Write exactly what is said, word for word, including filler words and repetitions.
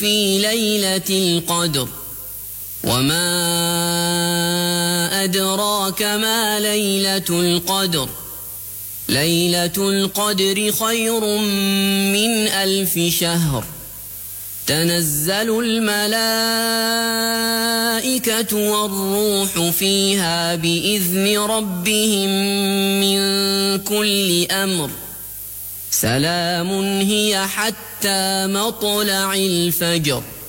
في ليلة القدر وما أدراك ما ليلة القدر ليلة القدر خير من ألف شهر تنزل الملائكة والروح فيها بإذن ربهم من كل أمر سلام هي حتى مطلع الفجر.